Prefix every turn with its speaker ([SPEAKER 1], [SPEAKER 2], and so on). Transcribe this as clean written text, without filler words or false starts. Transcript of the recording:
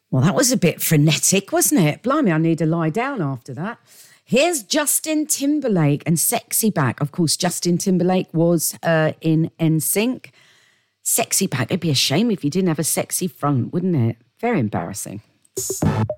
[SPEAKER 1] Well, that was a bit frenetic, wasn't it? Blimey, I need to lie down after that. Here's Justin Timberlake and Sexy Back. Of course, Justin Timberlake was in NSYNC. Sexy Back. It'd be a shame if you didn't have a sexy front, wouldn't it? Very embarrassing.